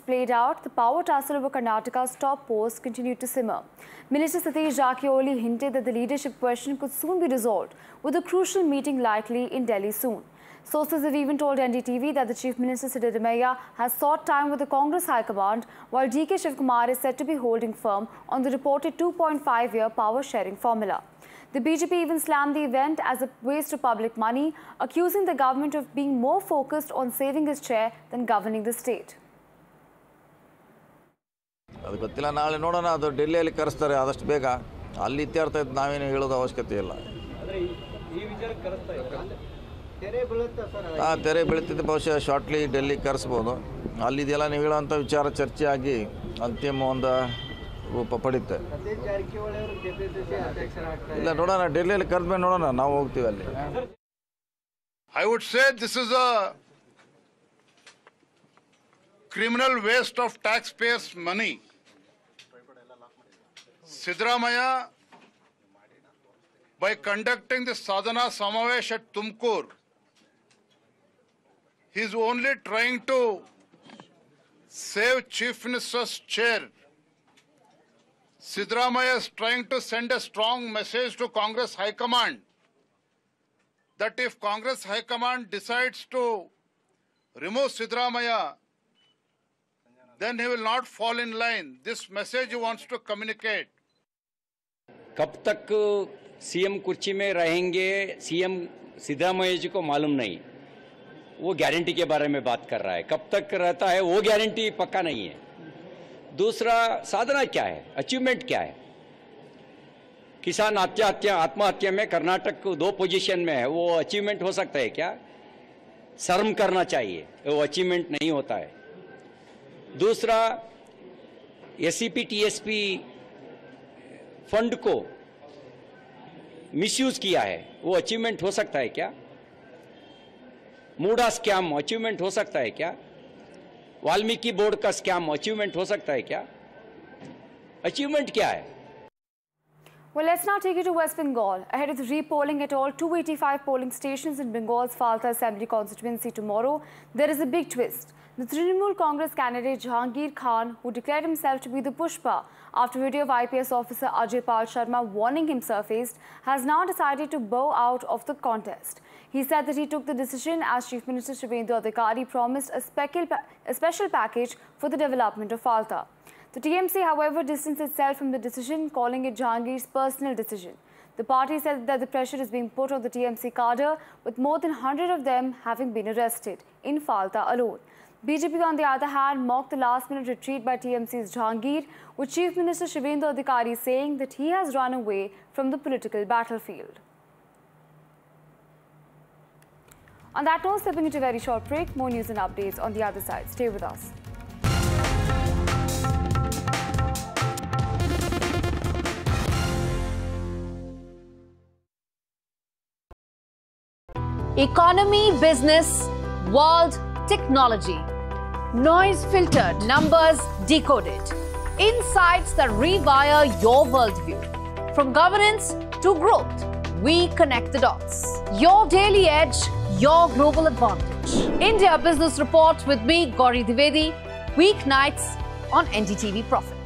played out, the power tussle over Karnataka's top post continued to simmer. Minister Satish Jakioli hinted that the leadership question could soon be resolved, with a crucial meeting likely in Delhi soon. Sources have even told NDTV that the Chief Minister Siddaramaiah has sought time with the Congress High Command, while DK Shivkumar is said to be holding firm on the reported 2.5-year power-sharing formula. The BJP even slammed the event as a waste of public money, accusing the government of being more focused on saving its chair than governing the state. ಅದು ಗೊತ್ತಿಲ್ಲ, ನಾಳೆ ನೋಡೋಣ. ಅದು ಡೆಲ್ಲಿಯಲ್ಲಿ ಕರೆಸ್ತಾರೆ ಆದಷ್ಟು ಬೇಗ. ಅಲ್ಲಿ ಇತ್ಯರ್ಥ ಇತ್ತು, ನಾವೇನು ಹೇಳೋದು ಅವಶ್ಯಕತೆ ಇಲ್ಲ. ತೆರೆ ಬೀಳುತ್ತಿದ್ದು ಬಹುಶಃ ಶಾರ್ಟ್ಲಿ ಡೆಲ್ಲಿ ಕರೆಸ್ಬೋದು. ಅಲ್ಲಿದೆಲ್ಲ ನೀವು ಹೇಳೋಂಥ ವಿಚಾರ ಚರ್ಚೆ ಆಗಿ ಅಂತಿಮ ಒಂದು ರೂಪ ಪಡೆಯುತ್ತೆ. ಇಲ್ಲ ನೋಡೋಣ, ಡೆಲ್ಲಿಯಲ್ಲಿ ಕರೆದ ಮೇಲೆ ನೋಡೋಣ, ನಾವು ಹೋಗ್ತೀವಿ ಅಲ್ಲಿ. I would say this is a criminal waste of taxpayers' money. Siddaramaiah, by conducting the Sadhana Samavesh at Tumkur, he is only trying to save Chief Minister's chair. Siddaramaiah is trying to send a strong message to Congress High Command that if Congress High Command decides to remove Siddaramaiah, then he will not fall in line. This message he wants to communicate. कब तक CM कुर्सी में रहेंगे CM Siddaramaiah जी को मालूम नहीं. वो guarantee के बारे में बात कर रहा है. कब तक रहता है वो गारंटी पक्का नहीं है. दूसरा, साधना क्या है, अचीवमेंट क्या है? किसान आत्महत्या में कर्नाटक 2 पोजीशन में है. वो अचीवमेंट हो सकता है क्या? शर्म करना चाहिए, वो अचीवमेंट नहीं होता है. दूसरा, एससीपी टीएसपी फंड को मिसयूज किया है, वो अचीवमेंट हो सकता है क्या? मूडा स्कैम अचीवमेंट हो सकता है क्या? वाल्मीकि बोर्ड का स्कैम अचीवमेंट हो सकता है क्या? अचीवमेंट क्या है? Well, let's now take you to West Bengal. Ahead of the repolling at all 285 polling stations in Bengal's Falta Assembly constituency tomorrow, there is a big twist. The Trinamool Congress candidate Jahangir Khan, who declared himself to be the Pushpa after video of IPS officer Ajay Pal Sharma warning him surfaced, has now decided to bow out of the contest. He said that he took the decision as Chief Minister Shivendra Adhikari promised a special package for the development of Falta. The TMC, however, distanced itself from the decision, calling it Jahangir's personal decision. The party said that the pressure is being put on the TMC cadre, with more than 100 of them having been arrested in Falta alone. BJP, on the other hand, mocked the last-minute retreat by TMC's Jahangir, with Chief Minister Shivendra Adhikari saying that he has run away from the political battlefield. On that note, stepping into a very short break, more news and updates on the other side. Stay with us. Economy, business, world, technology. Noise filtered, numbers decoded. Insights that rewire your worldview. From governance to growth, we connect the dots. Your daily edge, your global advantage. India Business Report with me, Gauri Dwivedi, weeknights on NDTV Profit.